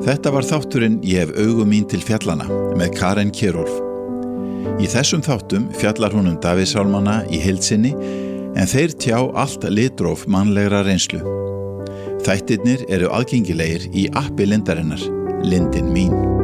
Þetta var þátturinn Ég hef augu mín til fjallana með Karen Kjerulf. Í þessum þáttum fjallar hún Davíðssálmana í heild sinni en þeir tjá allt litróf mannlegra reynslu. Þættirnir eru aðgengilegir í appi Lindarinnar, Lindin mín.